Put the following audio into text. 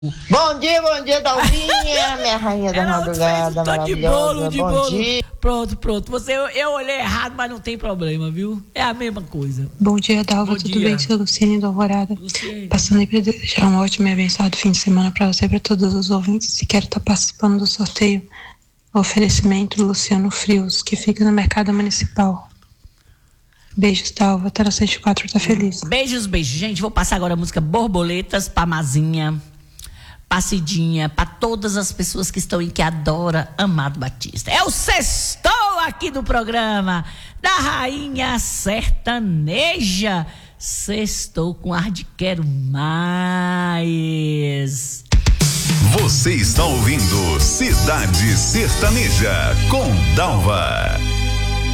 Bom dia, Dalvinha, minha rainha da madrugada, maravilhosa. De bolo. Dia. Pronto. Eu olhei errado, mas não tem problema, viu? É a mesma coisa. Bom dia, Dalva, tudo bem? Sou Luciene do Alvorada. Passando aí para desejar um ótimo e abençoado fim de semana para você e para todos os ouvintes. E quero estar participando do sorteio, oferecimento Luciano Frios, que fica no Mercado Municipal. Beijos, Dalva, até na 104, tá feliz. Beijos. Gente, vou passar agora a música Borboletas pra Mazinha, pra Cidinha, pra todas as pessoas que estão aí, que adoram Amado Batista. É o sextou aqui do programa da Rainha Sertaneja. Sextou com ar de quero mais. Você está ouvindo Cidade Sertaneja com Dalva.